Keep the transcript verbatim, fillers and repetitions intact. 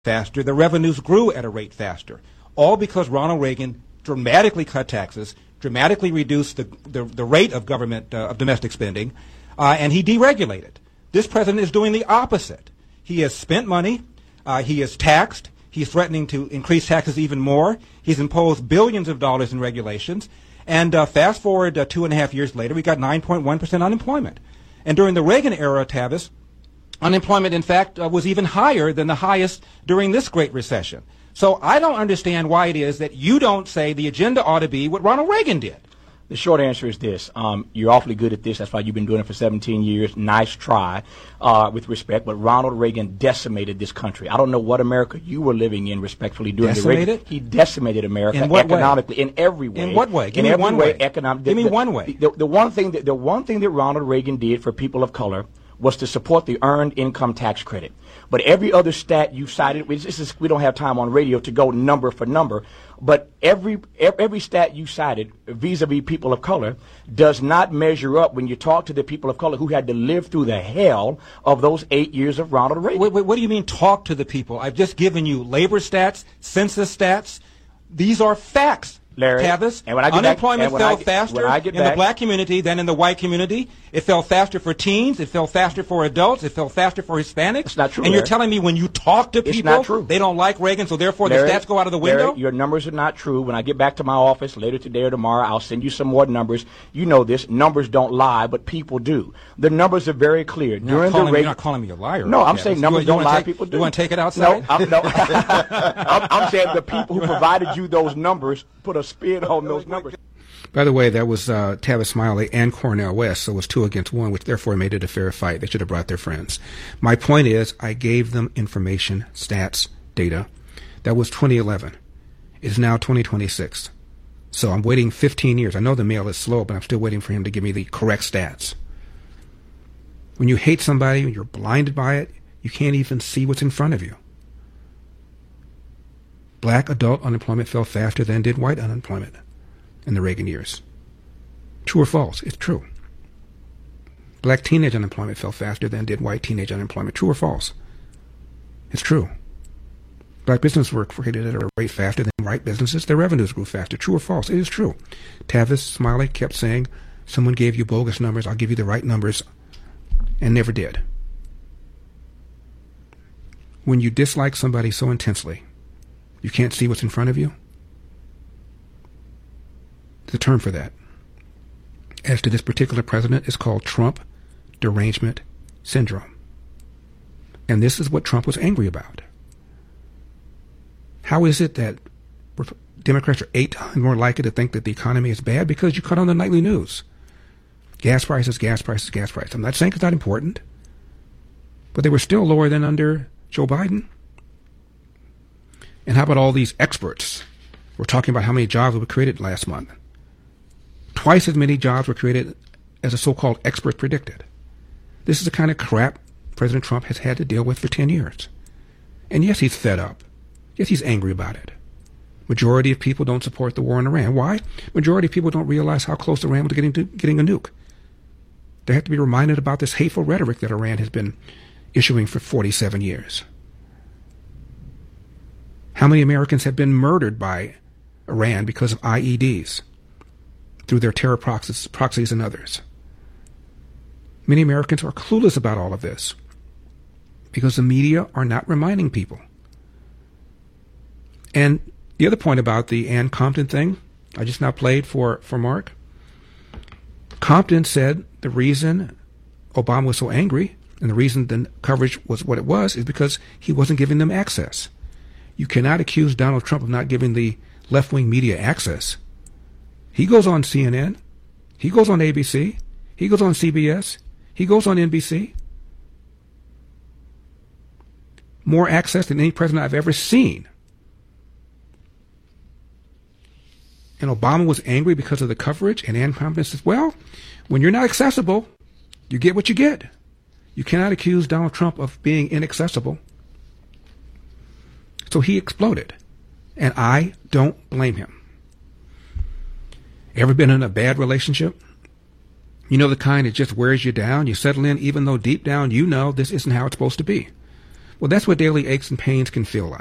faster, the revenues grew at a rate faster, all because Ronald Reagan dramatically cut taxes, dramatically reduced the, the, the rate of government, uh, of domestic spending, uh, and he deregulated. This president is doing the opposite. He has spent money, uh, he has taxed, he's threatening to increase taxes even more, he's imposed billions of dollars in regulations, and uh, fast forward uh, two and a half years later, we got nine point one percent unemployment. And during the Reagan era, Tavis, unemployment, in fact, uh, was even higher than the highest during this Great Recession. So I don't understand why it is that you don't say the agenda ought to be what Ronald Reagan did. The short answer is this. Um, you're awfully good at this. That's why you've been doing it for seventeen years. Nice try, uh, with respect. But Ronald Reagan decimated this country. I don't know what America you were living in, respectfully, during decimated? the Reagan. He decimated America in what economically, way? in every way. In what way? Give in me every one way. way. Economic, Give the, me the, one way. The, the one thing that the one thing that Ronald Reagan did for people of color was to support the earned income tax credit. But every other stat you cited, this is, we don't have time on radio to go number for number, but every every stat you cited vis-a-vis people of color does not measure up when you talk to the people of color who had to live through the hell of those eight years of Ronald Reagan. Wait, wait, what do you mean talk to the people? I've just given you labor stats, census stats. These are facts. Larry, Tavis, and when I get unemployment back, fell get, faster in back, the black community than in the white community. It fell faster for teens. It fell faster for adults. It fell faster for Hispanics. It's not true. And Larry. you're telling me when you talk to people, it's not true. They don't like Reagan, so therefore Larry, the stats go out of the window? Larry, your numbers are not true. When I get back to my office later today or tomorrow, I'll send you some more numbers. You know this. Numbers don't lie, but people do. The numbers are very clear. You're, During not, calling, the Reagan, you're not calling me a liar. No, I'm Tavis. saying numbers you, don't you lie, take, people do. You want to take it outside? No, I'm, no. I'm, I'm saying the people who provided you those numbers put a spin on those numbers. By the way, that was uh, Tavis Smiley and Cornel West, so it was two against one, which therefore made it a fair fight. They should have brought their friends. My point is, I gave them information, stats, data. That was twenty eleven. It is now twenty twenty-six. So I'm waiting fifteen years. I know the mail is slow, but I'm still waiting for him to give me the correct stats. When you hate somebody, when you're blinded by it, you can't even see what's in front of you. Black adult unemployment fell faster than did white unemployment in the Reagan years. True or false? It's true. Black teenage unemployment fell faster than did white teenage unemployment. True or false? It's true. Black businesses were created at a rate faster than white businesses. Their revenues grew faster. True or false? It is true. Tavis Smiley kept saying, someone gave you bogus numbers, I'll give you the right numbers, and never did. When you dislike somebody so intensely, you can't see what's in front of you, the term for that, as to this particular president, is called Trump derangement syndrome. And this is what Trump was angry about. How is it that Democrats are eight times more likely to think that the economy is bad? Because you cut on the nightly news. Gas prices, gas prices, gas prices. I'm not saying it's not important, but they were still lower than under Joe Biden. And how about all these experts? We're talking about how many jobs were created last month. Twice as many jobs were created as the so-called experts predicted. This is the kind of crap President Trump has had to deal with for ten years. And yes, he's fed up. Yes, he's angry about it. Majority of people don't support the war in Iran. Why? Majority of people don't realize how close Iran was to getting, to getting a nuke. They have to be reminded about this hateful rhetoric that Iran has been issuing for forty-seven years. How many Americans have been murdered by Iran because of I E Ds through their terror proxies, proxies and others? Many Americans are clueless about all of this because the media are not reminding people. And the other point about the Ann Compton thing, I just now played for, for Mark. Compton said the reason Obama was so angry and the reason the coverage was what it was is because he wasn't giving them access. You cannot accuse Donald Trump of not giving the left-wing media access. He goes on C N N. He goes on A B C. He goes on C B S. He goes on N B C. More access than any president I've ever seen. And Obama was angry because of the coverage, and Ann Compton says, well, when you're not accessible, you get what you get. You cannot accuse Donald Trump of being inaccessible. So he exploded, and I don't blame him. Ever been in a bad relationship? You know, the kind that just wears you down. You settle in even though deep down you know this isn't how it's supposed to be. Well, that's what daily aches and pains can feel like.